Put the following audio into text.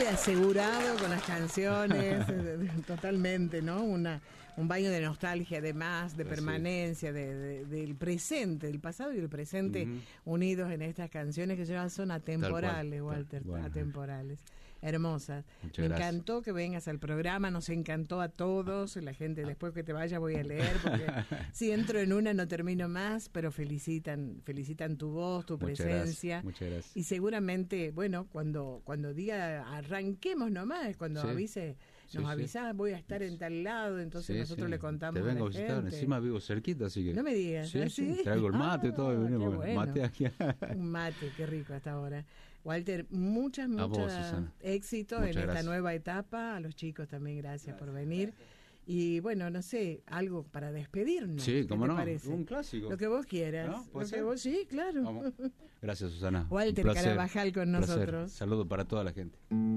asegurado con las canciones, totalmente, ¿no? Un baño de nostalgia, además, de permanencia, del presente, del pasado y del presente, unidos en estas canciones que ya son atemporales, Walter, atemporales. Hermosas. Me encantó que vengas al programa, nos encantó a todos, la gente después que te vaya voy a leer, porque si entro en una no termino más, pero felicitan tu voz, tu presencia. Muchas gracias. Y seguramente, bueno, cuando diga arranquemos nomás, cuando avise, nos avisás, voy a estar en tal lado, entonces nosotros le contamos te vengo a la visitar, gente. Encima vivo cerquita, así que... No me digas, sí, traigo el mate y todo, bueno. mate aquí. Un mate, qué rico hasta ahora. Walter, muchas éxito en esta nueva etapa, a los chicos también gracias por venir. Y bueno, no sé, algo para despedirnos. Sí, cómo no, parece? Un clásico. Lo que vos quieras. ¿No? Lo que vos, sí, claro. Vamos. Gracias, Susana. Walter Carabajal con nosotros. Saludos para toda la gente.